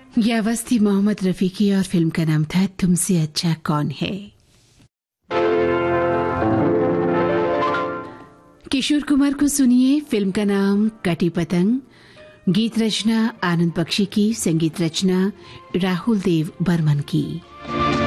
ये आवाज थी मोहम्मद रफी की और फिल्म का नाम था तुमसे अच्छा कौन है। किशोर कुमार को सुनिए, फिल्म का नाम कटी पतंग। गीत रचना आनंद बख्शी की, संगीत रचना राहुल देव बर्मन की।